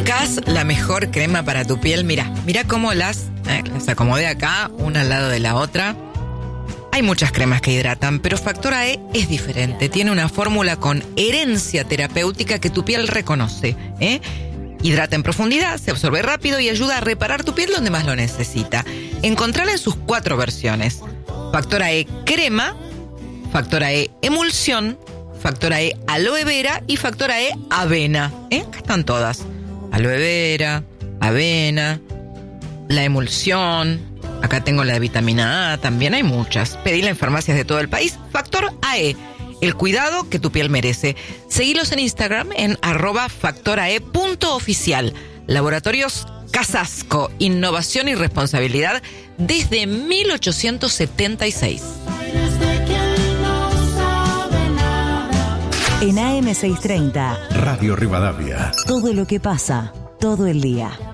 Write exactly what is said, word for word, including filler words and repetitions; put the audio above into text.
¿Buscas la mejor crema para tu piel? Mira, mira cómo las, eh, las acomodé acá, una al lado de la otra. Hay muchas cremas que hidratan, pero Factora E es diferente. Tiene una fórmula con herencia terapéutica que tu piel reconoce, ¿eh? Hidrata en profundidad, se absorbe rápido y ayuda a reparar tu piel donde más lo necesita. Encontrala en sus cuatro versiones. Factora E crema, Factora E emulsión, Factora E aloe vera y Factora E avena. ¿Eh? Acá están todas. Aloe vera, avena, la emulsión. Acá tengo la de vitamina A, también hay muchas. Pedila en farmacias de todo el país. Factor A E, el cuidado que tu piel merece. Seguilos en Instagram en arroba factorae punto oficial. Laboratorios Casasco, innovación y responsabilidad desde mil ochocientos setenta y seis. En A M seiscientos treinta, Radio Rivadavia. Todo lo que pasa, todo el día.